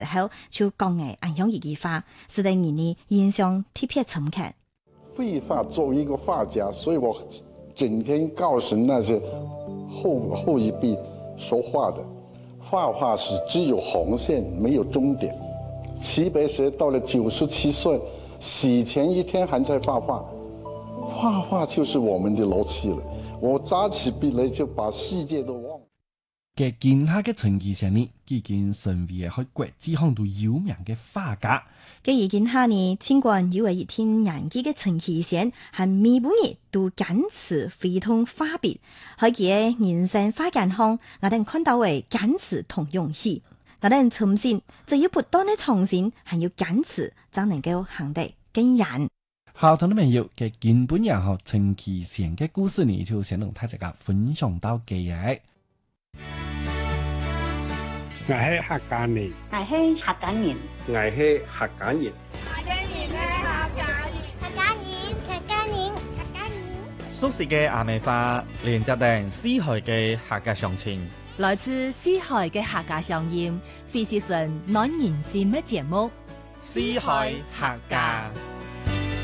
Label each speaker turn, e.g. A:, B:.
A: 後就講嘅影響一句話，使得人呢印象特別深刻。
B: 繪畫作為一個畫家，所以我整天告訴那些後一輩說話的，畫畫是只有紅線，沒有終點。齊白石到了97歲，死前一天還在畫畫，畫畫就是我們的樂趣了。我揸起筆來就把世界都忘了。
C: 嘅見下嘅陳其賢呢，已經成為喺國際上都有名嘅畫家。
A: 嘅意見下呢，儘管有一天年紀嘅陳其賢，係每半日都堅持非通畫筆，喺佢嘅人生畫間上，我哋看到嘅堅持同勇氣，我哋相信，只要不斷嘅創新，還要堅持，就能夠行得更遠。
C: 好，聽眾朋友嘅見本人學陳其賢嘅故事呢，就先同大家分享到嘅嘢。
D: 我係客家人，
E: 我係客家人，
F: 我係客家人，
E: 客家人。
G: 熟悉嘅阿美話，連接定四海嘅客家鄉情，
H: 來自四海嘅客家鄉音，非是純暖人心嘅節目。
G: 四海客家。